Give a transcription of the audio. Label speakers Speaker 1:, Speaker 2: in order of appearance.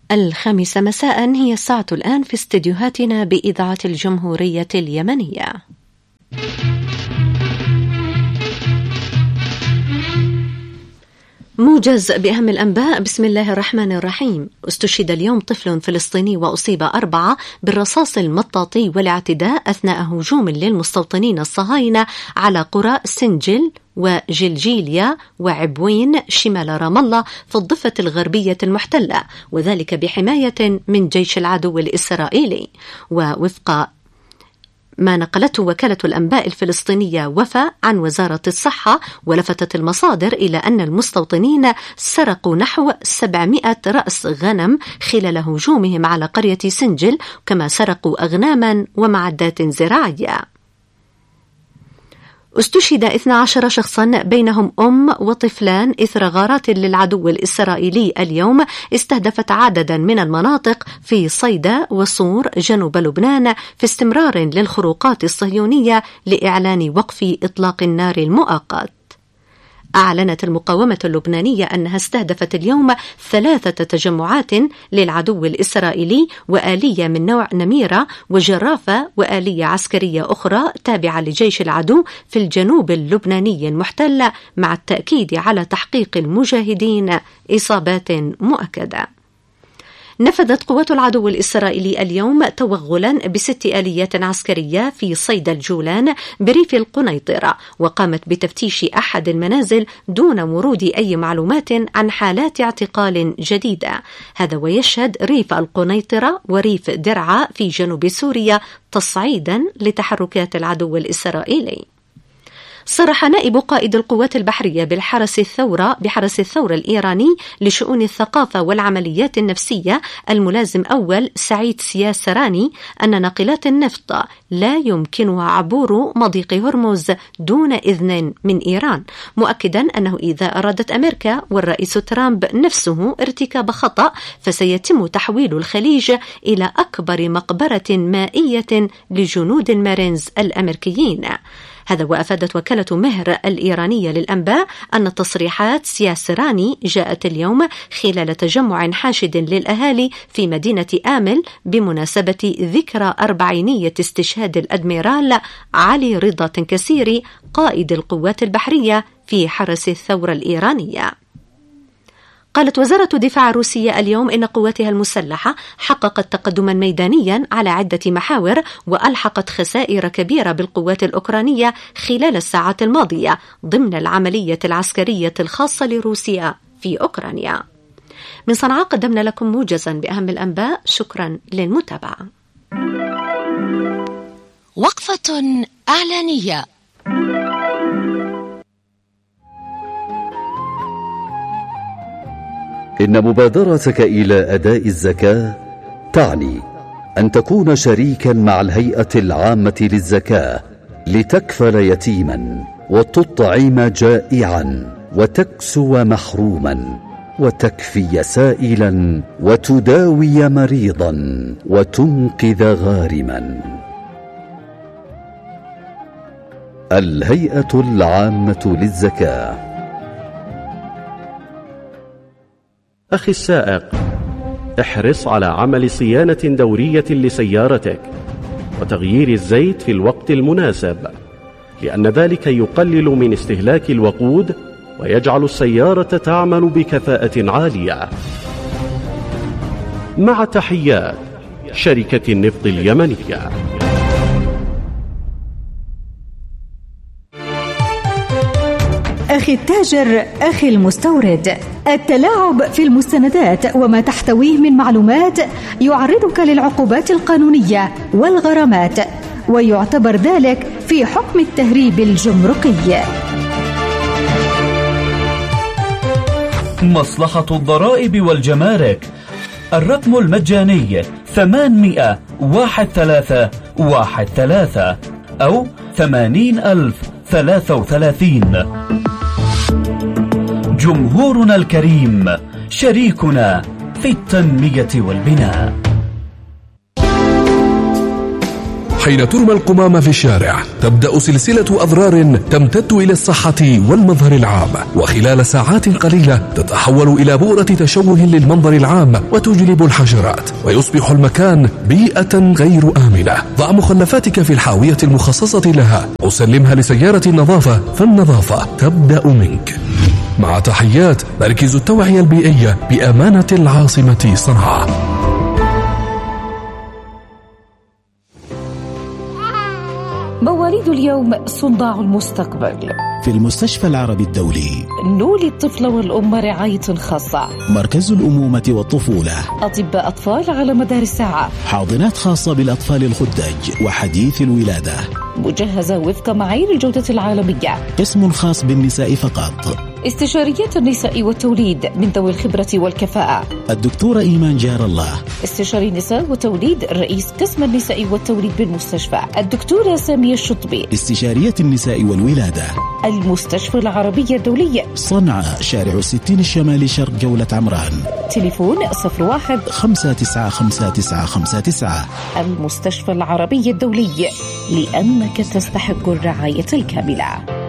Speaker 1: الخامسة مساء هي الساعة الآن في استديوهاتنا بإذاعة الجمهورية اليمنية. موجز بأهم الأنباء. بسم الله الرحمن الرحيم. استشهد اليوم طفل فلسطيني وأصيب 4 بالرصاص المطاطي والاعتداء أثناء هجوم للمستوطنين الصهاينة على قرى سنجل وجلجيليا وعبوين شمال رام الله في الضفة الغربية المحتلة، وذلك بحماية من جيش العدو الإسرائيلي. ووفق ما نقلته وكالة الأنباء الفلسطينية وفا عن وزارة الصحة، ولفتت المصادر إلى أن المستوطنين سرقوا نحو 700 رأس غنم خلال هجومهم على قرية سنجل، كما سرقوا أغناما ومعدات زراعية. استشهد 12 شخصا بينهم وطفلان إثر غارات للعدو الإسرائيلي اليوم استهدفت عددا من المناطق في صيدا وصور جنوب لبنان، في استمرار للخروقات الصهيونية لإعلان وقف إطلاق النار المؤقت. أعلنت المقاومة اللبنانية أنها استهدفت اليوم 3 تجمعات للعدو الإسرائيلي، وآلية من نوع نميرة وجرافة وآلية عسكرية أخرى تابعة لجيش العدو في الجنوب اللبناني المحتل، مع التأكيد على تحقيق المجاهدين إصابات مؤكدة. نفذت قوات العدو الإسرائيلي اليوم توغلا ب6 آليات عسكرية في صيدا الجولان بريف القنيطرة، وقامت بتفتيش أحد المنازل دون ورود أي معلومات عن حالات اعتقال جديدة. هذا ويشهد ريف القنيطرة وريف درعا في جنوب سوريا تصعيدا لتحركات العدو الإسرائيلي. صرح نائب قائد القوات البحرية بحرس الثورة الإيراني لشؤون الثقافة والعمليات النفسية الملازم أول سعيد سياسراني أن ناقلات النفط لا يمكنها عبور مضيق هرمز دون إذن من إيران، مؤكدا أنه إذا أرادت أمريكا والرئيس ترامب نفسه ارتكاب خطأ فسيتم تحويل الخليج إلى أكبر مقبرة مائية لجنود المارينز الأمريكيين. هذا وأفادت وكالة مهر الإيرانية للأنباء أن تصريحات سياسراني جاءت اليوم خلال تجمع حاشد للأهالي في مدينة آمل بمناسبة ذكرى 40 استشهاد الأدميرال علي رضا تنكسيري قائد القوات البحرية في حرس الثورة الإيرانية. قالت وزارة الدفاع الروسية اليوم إن قواتها المسلحة حققت تقدما ميدانيا على عدة محاور، وألحقت خسائر كبيرة بالقوات الأوكرانية خلال الساعات الماضية ضمن العملية العسكرية الخاصة لروسيا في أوكرانيا. من صنعاء قدمنا لكم موجزا بأهم الأنباء. شكرا للمتابعة.
Speaker 2: وقفة إعلانية.
Speaker 3: إن مبادرتك إلى أداء الزكاة تعني أن تكون شريكا مع الهيئة العامة للزكاة لتكفل يتيما وتطعم جائعا وتكسو محروما وتكفي سائلا وتداوي مريضا وتنقذ غارما. الهيئة العامة للزكاة.
Speaker 4: أخي السائق، احرص على عمل صيانة دورية لسيارتك وتغيير الزيت في الوقت المناسب، لأن ذلك يقلل من استهلاك الوقود ويجعل السيارة تعمل بكفاءة عالية. مع تحيات شركة النفط اليمنية.
Speaker 5: أخي التاجر، أخي المستورد، التلاعب في المستندات وما تحتويه من معلومات يعرضك للعقوبات القانونية والغرامات، ويعتبر ذلك في حكم التهريب الجمركي.
Speaker 6: مصلحة الضرائب والجمارك، الرقم المجاني 800-1313 أو 80,033. جمهورنا الكريم شريكنا في التنمية والبناء.
Speaker 7: حين ترمى القمامة في الشارع تبدأ سلسلة أضرار تمتد إلى الصحة والمظهر العام، وخلال ساعات قليلة تتحول إلى بؤرة تشوه للمنظر العام وتجلب الحشرات، ويصبح المكان بيئة غير آمنة. ضع مخلفاتك في الحاوية المخصصة لها وسلمها لسيارة النظافة، فالنظافة تبدأ منك. مع تحيات مركز التوعية البيئية بأمانة العاصمة صنعاء.
Speaker 8: مواليد اليوم صناع المستقبل.
Speaker 9: في المستشفى العربي الدولي
Speaker 8: نولي الطفل والأم رعاية خاصة،
Speaker 9: مركز الأمومة والطفولة،
Speaker 8: أطباء أطفال على مدار الساعة،
Speaker 9: حاضنات خاصة بالأطفال الخدج وحديث الولادة،
Speaker 8: مجهزة وفق معايير الجودة العالمية،
Speaker 9: قسم خاص بالنساء فقط،
Speaker 8: استشاريات النساء والتوليد من ذوي الخبرة والكفاءة،
Speaker 9: الدكتورة إيمان جار الله،
Speaker 8: استشاري نساء وتوليد رئيس قسم النساء والتوليد بالمستشفى، الدكتورة سامية الشطبي،
Speaker 9: استشارية النساء والولادة.
Speaker 8: المستشفى العربية الدولية،
Speaker 9: صنعاء، شارع 60 الشمالي شرق جولة عمران،
Speaker 8: تليفون
Speaker 9: 01-595959.
Speaker 8: المستشفى العربي الدولي، لأنك تستحق الرعاية الكاملة.